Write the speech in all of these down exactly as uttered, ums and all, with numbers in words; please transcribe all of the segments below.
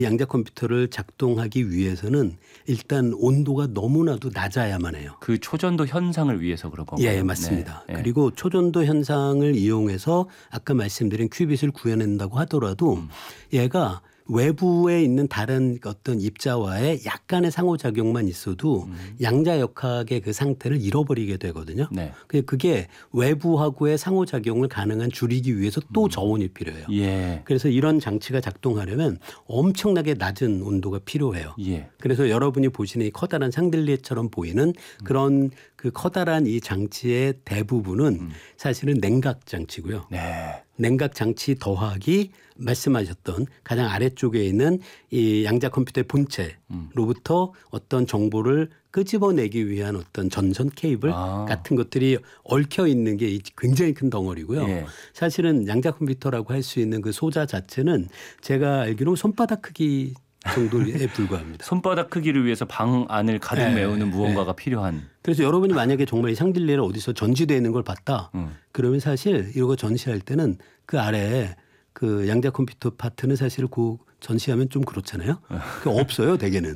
양자 컴퓨터를 작동하기 위해서는 일단 온도가 너무나도 낮아야만 해요. 그 초전도 현상을 위해서 그런 건가요? 예, 맞습니다. 네. 그리고 초전도 현상을 이용해서 아까 말씀드린 큐빗을 구해낸다고 하더라도 음. 얘가 외부에 있는 다른 어떤 입자와의 약간의 상호작용만 있어도 음. 양자역학의 그 상태를 잃어버리게 되거든요. 네. 그게 외부하고의 상호작용을 가능한 줄이기 위해서 또 음. 저온이 필요해요. 예. 그래서 이런 장치가 작동하려면 엄청나게 낮은 온도가 필요해요. 예. 그래서 여러분이 보시는 이 커다란 샹들리에처럼 보이는 음. 그런 그 커다란 이 장치의 대부분은 음. 사실은 냉각 장치고요. 네. 냉각 장치 더하기 말씀하셨던 가장 아래쪽에 있는 이 양자 컴퓨터의 본체로부터 음. 어떤 정보를 끄집어내기 위한 어떤 전선 케이블 아. 같은 것들이 얽혀 있는 게 굉장히 큰 덩어리고요. 예. 사실은 양자 컴퓨터라고 할 수 있는 그 소자 자체는 제가 알기로 손바닥 크기 정도에 불과합니다. 손바닥 크기를 위해서 방 안을 가득 네. 메우는 무언가가 네. 필요한. 그래서 여러분이 만약에 정말 이 샹들리에를 어디서 전시되어 있는 걸 봤다. 음. 그러면 사실 이거 전시할 때는 그 아래에 그 양자 컴퓨터 파트는 사실 그 전시하면 좀 그렇잖아요. 그 없어요, 대개는.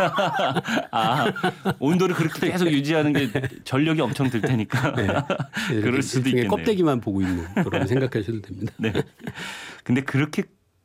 아, 온도를 그렇게 계속 유지하는 게 전력이 엄청 들 테니까. 네. 그럴 수도 있겠네요. 껍데기만 보고 있는 그런 생각하셔도 됩니다. 네. 근데 그렇게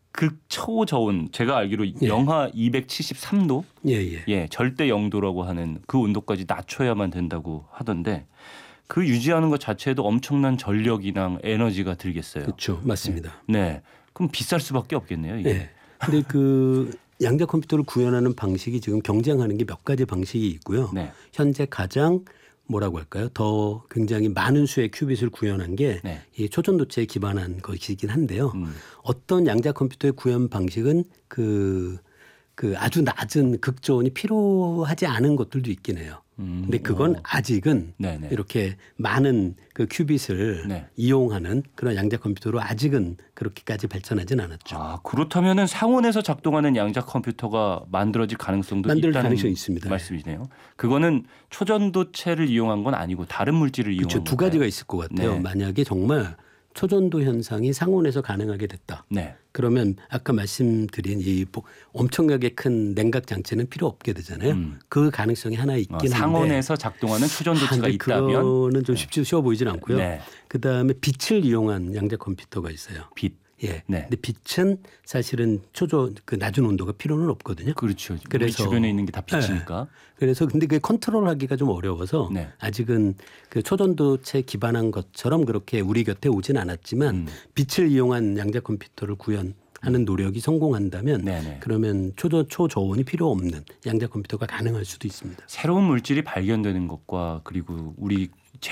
극초저온 제가 알기로 예. 영하 이백칠십삼 도 예, 예. 예, 절대 영도라고 하는 그 온도까지 낮춰야만 된다고 하던데 그 유지하는 것 자체에도 엄청난 전력이나 에너지가 들겠어요. 그렇죠. 맞습니다. 네. 네. 그럼 비쌀 수밖에 없겠네요. 이게. 네. 근데 그 양자 컴퓨터를 구현하는 방식이 지금 경쟁하는 게 몇 가지 방식이 있고요. 네. 현재 가장 뭐라고 할까요? 더 굉장히 많은 수의 큐빗을 구현한 게 이 네. 초전도체에 기반한 것이긴 한데요. 음. 어떤 양자 컴퓨터의 구현 방식은 그, 그 아주 낮은 극저온이 필요하지 않은 것들도 있긴 해요. 음. 근데 그건 오. 아직은 네네. 이렇게 많은 그 큐빗을 네. 이용하는 그런 양자 컴퓨터로 아직은 그렇게까지 발전하진 않았죠. 아, 그렇다면은 상온에서 작동하는 양자 컴퓨터가 만들어질 가능성도 만들 있다는 가능성이 있습니다. 말씀이네요. 그거는 초전도체를 이용한 건 아니고 다른 물질을 이용한 그렇죠. 두 가지가 있을 것 같아요. 네. 만약에 정말 초전도 현상이 상온에서 가능하게 됐다. 네. 그러면 아까 말씀드린 이 엄청나게 큰 냉각 장치는 필요 없게 되잖아요. 음. 그 가능성이 하나 있긴 어, 한데 상온에서 작동하는 초전도체가 아, 있다면 그거는 좀 쉽지 쉬워 보이진 않고요. 네. 그다음에 빛을 이용한 양자 컴퓨터가 있어요. 빛. 예. 네. 근데 빛은 사실은 초저 그 낮은 온도가 필요는 없거든요. 그렇죠. 그래서 우리 주변에 있는 게 다 빛이니까. 네. 그래서 근데 그 컨트롤하기가 좀 어려워서 네. 아직은 그 초전도체 기반한 것처럼 그렇게 우리 곁에 오진 않았지만 음. 빛을 이용한 양자 컴퓨터를 구현하는 노력이 성공한다면 네네. 그러면 초저 초저온이 필요 없는 양자 컴퓨터가 가능할 수도 있습니다. 새로운 물질이 발견되는 것과 그리고 우리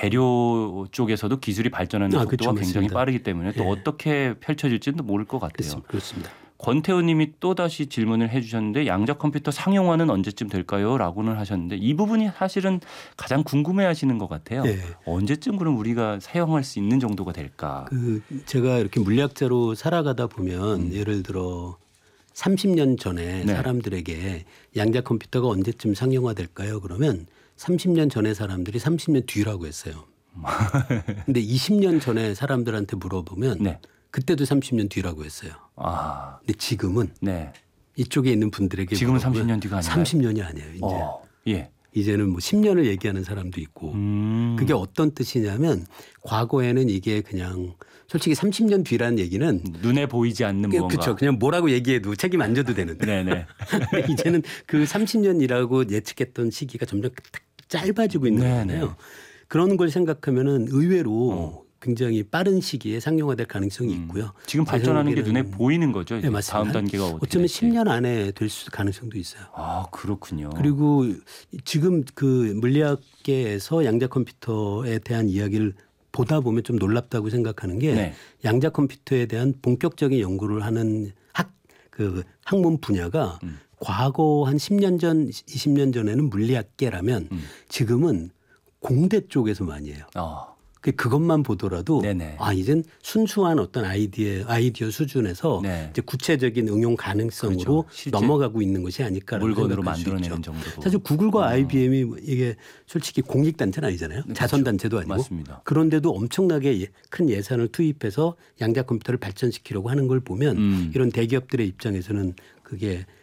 재료 쪽에서도 기술이 발전하는 아, 속도가 그렇죠. 굉장히 맞습니다. 빠르기 때문에 또 예. 어떻게 펼쳐질지는 모를 것 같아요. 그렇습니다. 권태우 님이 또다시 질문을 해 주셨는데 양자 컴퓨터 상용화는 언제쯤 될까요? 라고는 하셨는데 이 부분이 사실은 가장 궁금해 하시는 것 같아요. 예. 언제쯤 그럼 우리가 사용할 수 있는 정도가 될까? 그 제가 이렇게 물리학자로 살아가다 보면 음. 예를 들어 삼십 년 전에 네. 사람들에게 양자 컴퓨터가 언제쯤 상용화될까요? 그러면 삼십 년 전에 사람들이 삼십 년 뒤라고 했어요. 근데 이십 년 전에 사람들한테 물어보면 네. 그때도 삼십 년 뒤라고 했어요. 아. 근데 지금은 네. 이쪽에 있는 분들에게 지금은 삼십 년 뒤가 아니에요. 삼십 년이 아니에요. 이제. 어. 예. 이제는 뭐 십 년을 얘기하는 사람도 있고 음. 그게 어떤 뜻이냐면 과거에는 이게 그냥 솔직히 삼십 년 뒤라는 얘기는 눈에 보이지 않는 무언가. 그렇죠. 그냥 뭐라고 얘기해도 책임 안 져도 되는데. 네네. 이제는 그 삼십 년이라고 예측했던 시기가 점점 짧아지고 있는 거잖아요. 그런 걸 생각하면은 의외로 어. 굉장히 빠른 시기에 상용화될 가능성이 음. 있고요. 지금 발전하는 게 눈에 보이는 거죠. 네, 맞습니다. 다음 단계가 어떻게 어쩌면 십 년 안에 될 수 가능성도 있어요. 아 그렇군요. 그리고 지금 그 물리학계에서 양자 컴퓨터에 대한 이야기를 보다 보면 좀 놀랍다고 생각하는 게 네. 양자 컴퓨터에 대한 본격적인 연구를 하는 학 그 학문 분야가 음. 과거 한 십 년 전, 이십 년 전에는 물리학계라면 음. 지금은 공대 쪽에서 많이 해요. 어. 그것만 보더라도 네네. 아 이젠 순수한 어떤 아이디어 아이디어 수준에서 네. 이제 구체적인 응용 가능성으로 그렇죠. 넘어가고 있는 것이 아닐까라는 물건으로 만들어내는 정도로. 사실 구글과 어. 아이비엠이 이게 솔직히 공익 단체는 아니잖아요. 그렇죠. 자선 단체도 아니고. 맞습니다. 그런데도 엄청나게 큰 예산을 투입해서 양자 컴퓨터를 발전시키려고 하는 걸 보면 음. 이런 대기업들의 입장에서는 그 그게